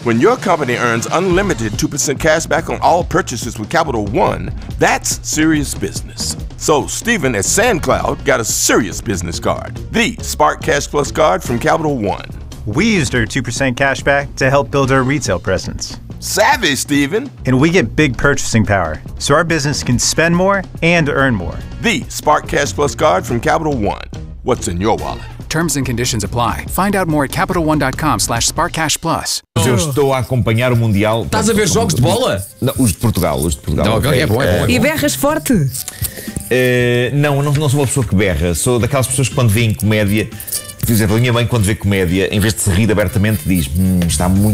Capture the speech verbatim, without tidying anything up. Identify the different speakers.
Speaker 1: When your company earns unlimited two percent cash back on all purchases with Capital One, that's serious business. So Stephen at SandCloud got a serious business card, the Spark Cash Plus card from Capital One.
Speaker 2: We used our two percent cash back to help build our retail presence.
Speaker 1: Savvy, Stephen.
Speaker 2: And we get big purchasing power, so our business can spend more and earn more.
Speaker 1: The Spark Cash Plus card from Capital One. What's in your wallet?
Speaker 3: Terms and conditions apply. Find out more at capital one dot com slash spark cash plus.
Speaker 4: Eu estou a acompanhar o Mundial.
Speaker 5: Estás a ver jogos de bola?
Speaker 4: Não, os de Portugal, os de Portugal.
Speaker 5: Não, okay, é bom, é bom, é bom.
Speaker 6: E berras forte?
Speaker 4: Uh, não, não, não sou uma pessoa que berra. Sou daquelas pessoas que quando veem comédia, por exemplo, a minha mãe quando vê comédia, em vez de se rir abertamente, diz: hum, está muito